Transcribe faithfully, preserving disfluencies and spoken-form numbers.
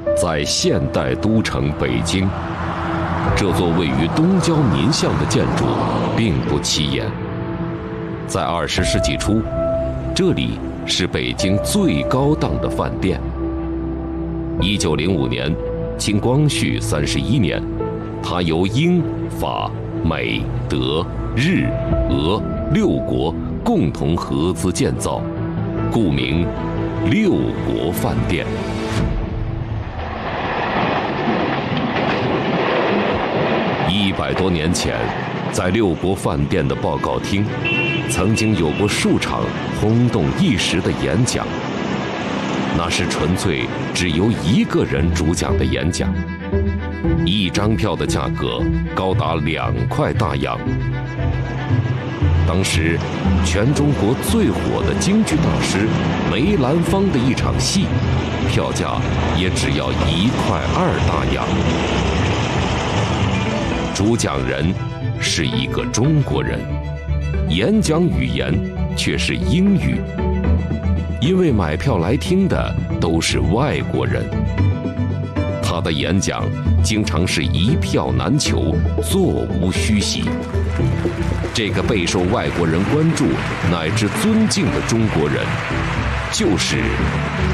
在现代都城北京，这座位于东郊民巷的建筑并不起眼。在二十世纪初，这里是北京最高档的饭店。一九零五年，清光绪三十一年，它由英、法、美、德、日、俄六国共同合资建造，故名六国饭店。一百多年前，在六国饭店的报告厅，曾经有过数场轰动一时的演讲。那是纯粹只由一个人主讲的演讲，一张票的价格高达两块大洋。当时，全中国最火的京剧大师梅兰芳的一场戏，票价也只要一块二大洋。主讲人是一个中国人，演讲语言却是英语，因为买票来听的都是外国人。他的演讲经常是一票难求，座无虚席。这个备受外国人关注乃至尊敬的中国人，就是